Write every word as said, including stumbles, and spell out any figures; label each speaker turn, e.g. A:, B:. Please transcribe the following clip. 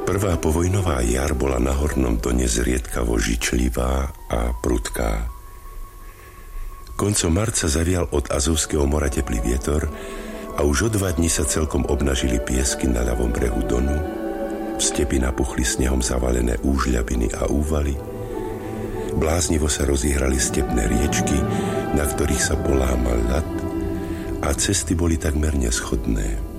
A: Prvá povojnová jar bola na Hornom Done zriedkavo žičlivá a prudká. Koncom marca zavial od Azovského mora teplý vietor a už o dva dni sa celkom obnažili piesky na ľavom brehu Donu, v stepi napuchli snehom zavalené úžľabiny a úvaly, bláznivo sa rozihrali stepné riečky, na ktorých sa polámal ľad a cesty boli takmer neschodné.